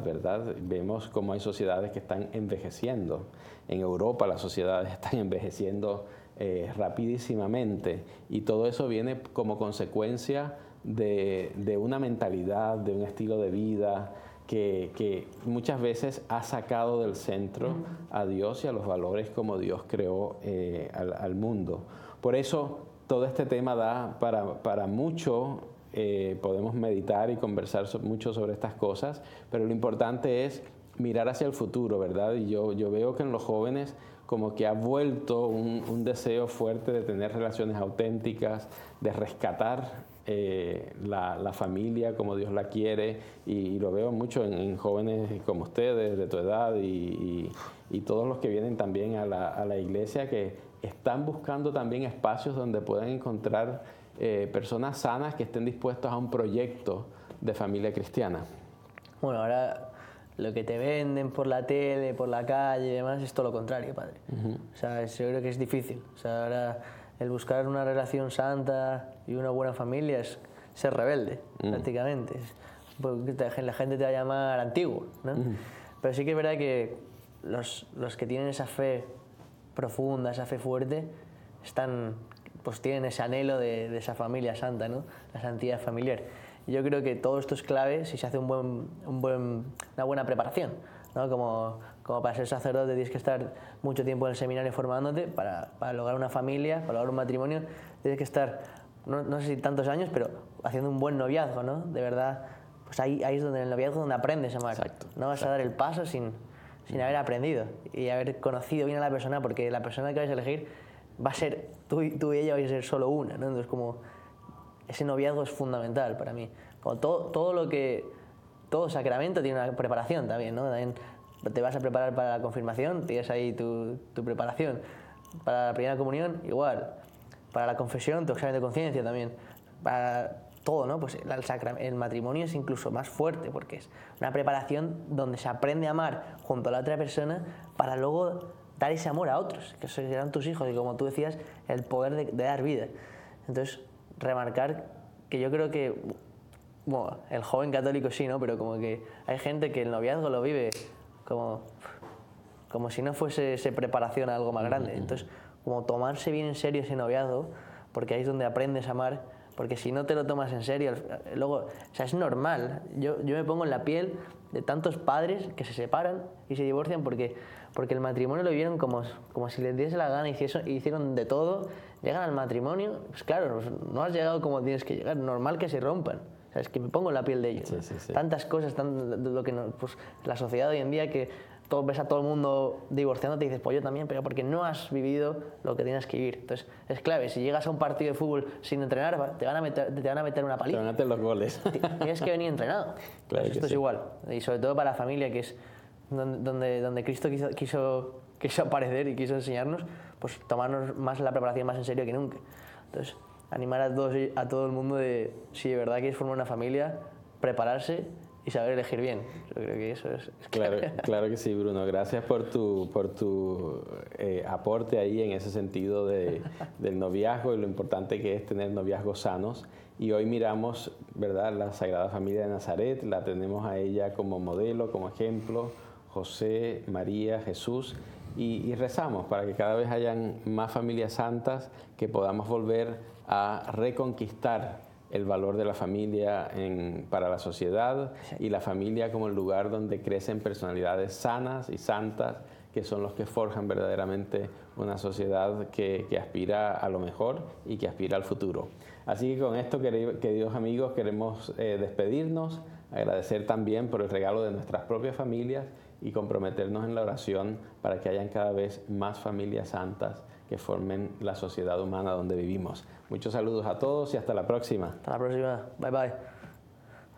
¿verdad? Vemos cómo hay sociedades que están envejeciendo. En Europa las sociedades están envejeciendo rapidísimamente, y todo eso viene como consecuencia de una mentalidad, de un estilo de vida que muchas veces ha sacado del centro a Dios y a los valores como Dios creó al mundo. Por eso todo este tema da para mucho. Podemos meditar y conversar mucho sobre estas cosas, pero lo importante es mirar hacia el futuro, ¿verdad? Y yo veo que en los jóvenes como que ha vuelto un deseo fuerte de tener relaciones auténticas, de rescatar la familia como Dios la quiere, y lo veo mucho en jóvenes como ustedes, de tu edad, y todos los que vienen también a la iglesia, que están buscando también espacios donde puedan encontrar personas sanas que estén dispuestos a un proyecto de familia cristiana. Bueno, ahora lo que te venden por la tele, por la calle y demás es todo lo contrario, padre. O sea, yo creo que es difícil. O sea, ahora el buscar una relación santa y una buena familia es ser rebelde, prácticamente. Porque la gente te va a llamar antiguo, ¿no? Pero sí que es verdad que los que tienen esa fe profunda, esa fe fuerte, pues tienen ese anhelo de esa familia santa, ¿no? La santidad familiar. Y yo creo que todo esto es clave si se hace una buena preparación, ¿no? Como para ser sacerdote tienes que estar mucho tiempo en el seminario formándote, para lograr una familia, para lograr un matrimonio, tienes que estar, no sé si tantos años, pero haciendo un buen noviazgo, ¿no? De verdad, pues ahí es donde en el noviazgo donde aprendes a amar. Exacto, no vas a dar el paso sin haber aprendido y haber conocido bien a la persona, porque la persona que vais a elegir va a ser, tú y ella vais a ser solo una, ¿no? Entonces, como ese noviazgo es fundamental para mí. Como todo sacramento tiene una preparación también, ¿no? También te vas a preparar para la confirmación, tienes ahí tu preparación. Para la primera comunión, igual. Para la confesión, tu examen de conciencia también. Para todo, ¿no? Pues el matrimonio es incluso más fuerte, porque es una preparación donde se aprende a amar junto a la otra persona para luego dar ese amor a otros, que serán tus hijos, y como tú decías, el poder de dar vida. Entonces, remarcar que yo creo que, bueno, el joven católico sí, ¿no? Pero como que hay gente que el noviazgo lo vive como si no fuese preparación a algo más grande. Entonces, como tomarse bien en serio ese noviazgo, porque ahí es donde aprendes a amar, porque si no te lo tomas en serio, luego, o sea, es normal. Yo me pongo en la piel de tantos padres que se separan y se divorcian porque el matrimonio lo vivieron como si les diese la gana, hicieron de todo, llegan al matrimonio, pues claro, no has llegado como tienes que llegar, normal que se rompan. O sea, es que me pongo en la piel de ellos. Sí, sí, sí. Tantas cosas, pues la sociedad hoy en día, que ves a todo el mundo divorciándote y dices, pues yo también, pero porque no has vivido lo que tienes que vivir. Entonces, es clave, si llegas a un partido de fútbol sin entrenar, te van a meter una paliza. Te van a meter los goles. Tienes que venir entrenado. Claro, esto es igual. Y sobre todo para la familia, que es donde Cristo quiso aparecer y quiso enseñarnos, pues tomarnos más la preparación más en serio que nunca. Entonces, animar a todo el mundo de, si de verdad quieres formar una familia, prepararse y saber elegir bien. Yo creo que eso es Claro que sí, Bruno. Gracias por tu aporte ahí en ese sentido del noviazgo y lo importante que es tener noviazgos sanos. Y hoy miramos, ¿verdad?, la Sagrada Familia de Nazaret, la tenemos a ella como modelo, como ejemplo, José, María, Jesús, y rezamos para que cada vez hayan más familias santas, que podamos volver a reconquistar el valor de la familia para la sociedad, y la familia como el lugar donde crecen personalidades sanas y santas, que son los que forjan verdaderamente una sociedad que aspira a lo mejor y que aspira al futuro. Así que con esto, queridos amigos, queremos despedirnos, agradecer también por el regalo de nuestras propias familias y comprometernos en la oración para que hayan cada vez más familias santas que formen la sociedad humana donde vivimos. Muchos saludos a todos y hasta la próxima. Hasta la próxima. Bye bye.